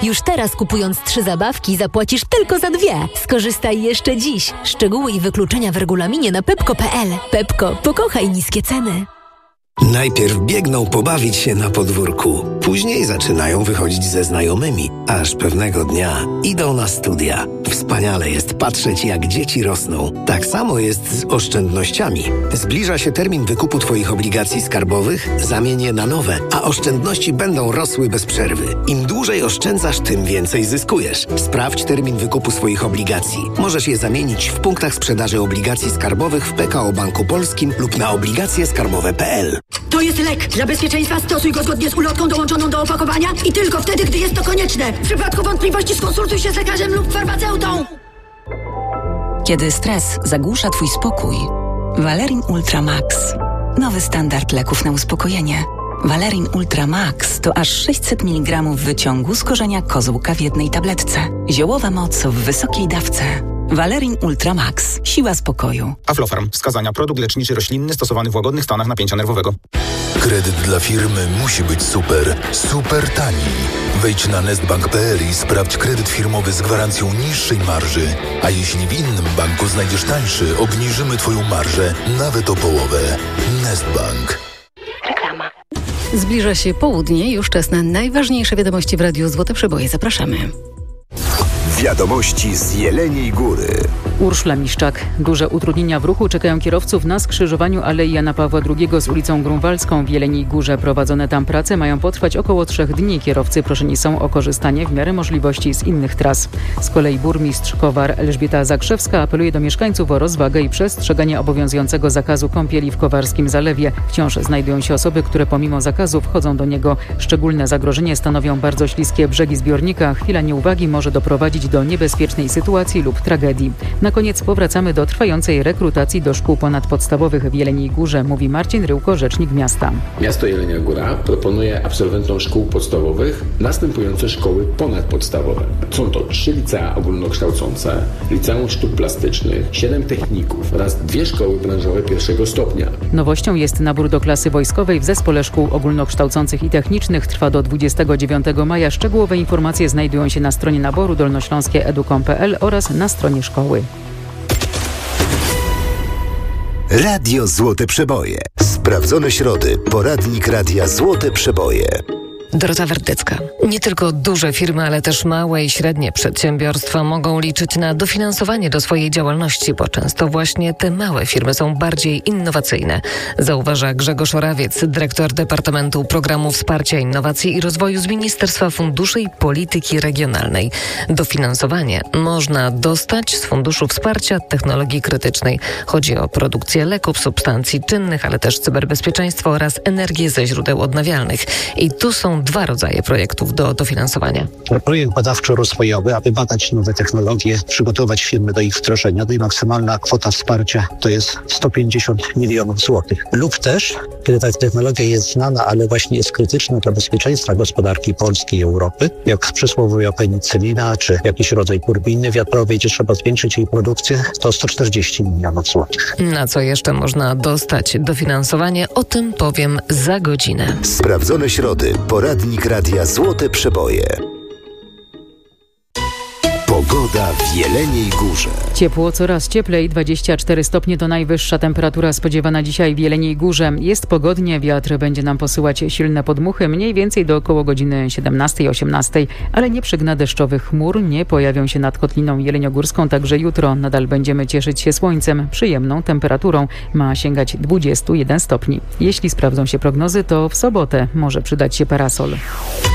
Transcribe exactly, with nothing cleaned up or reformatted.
Już teraz kupując trzy zabawki zapłacisz tylko za dwie. Skorzystaj jeszcze dziś. Szczegóły i wykluczenia w regulaminie na pepko kropka pe el. Pepko, pokochaj niskie ceny. Najpierw biegną pobawić się na podwórku. Później zaczynają wychodzić ze znajomymi. Aż pewnego dnia idą na studia. Wspaniale jest patrzeć, jak dzieci rosną. Tak samo jest z oszczędnościami. Zbliża się termin wykupu Twoich obligacji skarbowych, zamień je na nowe, a oszczędności będą rosły bez przerwy. Im dłużej oszczędzasz, tym więcej zyskujesz. Sprawdź termin wykupu swoich obligacji. Możesz je zamienić w punktach sprzedaży obligacji skarbowych w P K O Banku Polskim lub na obligacje skarbowe kropka pe el. To jest lek. Dla bezpieczeństwa stosuj go zgodnie z ulotką dołączoną do opakowania i tylko wtedy, gdy jest to konieczne. W przypadku wątpliwości skonsultuj się z lekarzem lub farmaceutą. Kiedy stres zagłusza Twój spokój, Valerin Ultra Max. Nowy standard leków na uspokojenie. Valerin Ultra Max to aż sześćset miligramów wyciągu z korzenia kozłka w jednej tabletce. Ziołowa moc w wysokiej dawce. Valerin Ultra Max. Siła spokoju. Aflofarm. Wskazania. Produkt leczniczy roślinny stosowany w łagodnych stanach napięcia nerwowego. Kredyt dla firmy musi być super, super tani. Wejdź na nestbank kropka pe el i sprawdź kredyt firmowy z gwarancją niższej marży. A jeśli w innym banku znajdziesz tańszy, obniżymy Twoją marżę nawet o połowę. Nestbank. Reklama. Zbliża się południe, już czas na najważniejsze wiadomości w Radiu Złote Przeboje. Zapraszamy. Wiadomości z Jeleniej Góry. Urszula Miszczak. Duże utrudnienia w ruchu czekają kierowców na skrzyżowaniu Alei Jana Pawła drugiego z ulicą Grunwaldzką w Jeleniej Górze. Prowadzone tam prace mają potrwać około trzech dni. Kierowcy proszeni są o korzystanie w miarę możliwości z innych tras. Z kolei burmistrz Kowar Elżbieta Zakrzewska apeluje do mieszkańców o rozwagę i przestrzeganie obowiązującego zakazu kąpieli w Kowarskim Zalewie. Wciąż znajdują się osoby, które pomimo zakazu wchodzą do niego. Szczególne zagrożenie stanowią bardzo śliskie brzegi zbiornika. Chwila nieuwagi może doprowadzić do niebezpiecznej sytuacji lub tragedii. Na koniec powracamy do trwającej rekrutacji do szkół ponadpodstawowych w Jeleniej Górze, mówi Marcin Ryłko, rzecznik miasta. Miasto Jelenia Góra proponuje absolwentom szkół podstawowych następujące szkoły ponadpodstawowe. Są to trzy licea ogólnokształcące, liceum sztuk plastycznych, siedem techników oraz dwie szkoły branżowe pierwszego stopnia. Nowością jest nabór do klasy wojskowej w Zespole Szkół Ogólnokształcących i Technicznych. Trwa do dwudziestego dziewiątego maja. Szczegółowe informacje znajdują się na stronie naboru dolnośląskie edu kropka com kropka pe el oraz na stronie szkoły. Radio Złote Przeboje. Sprawdzone środy. Poradnik Radia Złote Przeboje. Dorota Wardecka. Nie tylko duże firmy, ale też małe i średnie przedsiębiorstwa mogą liczyć na dofinansowanie do swojej działalności, bo często właśnie te małe firmy są bardziej innowacyjne. Zauważa Grzegorz Orawiec, dyrektor Departamentu Programu Wsparcia Innowacji i Rozwoju z Ministerstwa Funduszy i Polityki Regionalnej. Dofinansowanie można dostać z Funduszu Wsparcia Technologii Krytycznej. Chodzi o produkcję leków, substancji czynnych, ale też cyberbezpieczeństwo oraz energię ze źródeł odnawialnych. I tu są dwa rodzaje projektów do dofinansowania. Projekt badawczo-rozwojowy, aby badać nowe technologie, przygotować firmy do ich wdrożenia. No i maksymalna kwota wsparcia to jest sto pięćdziesiąt milionów złotych. Lub też, kiedy ta technologia jest znana, ale właśnie jest krytyczna dla bezpieczeństwa gospodarki Polski i Europy, jak przysłowiowa penicylina, czy jakiś rodzaj turbiny wiatrowej, gdzie trzeba zwiększyć jej produkcję, to sto czterdzieści milionów złotych. Na co jeszcze można dostać dofinansowanie? O tym powiem za godzinę. Sprawdzone środy. Poradnik Radia Złote Przeboje. Pogoda w Jeleniej Górze. Ciepło, coraz cieplej, dwadzieścia cztery stopnie to najwyższa temperatura spodziewana dzisiaj w Jeleniej Górze. Jest pogodnie, wiatr będzie nam posyłać silne podmuchy, mniej więcej do około godziny siedemnastej osiemnastej, ale nie przygna deszczowych chmur, nie pojawią się nad Kotliną Jeleniogórską, także jutro nadal będziemy cieszyć się słońcem, przyjemną temperaturą, ma sięgać dwadzieścia jeden stopni. Jeśli sprawdzą się prognozy, to w sobotę może przydać się parasol.